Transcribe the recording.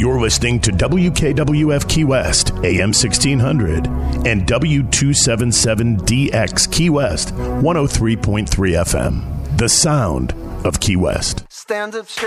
You're listening to WKWF Key West, AM 1600, and W277DX Key West, 103.3 FM. The sound of Key West. Stand up straight.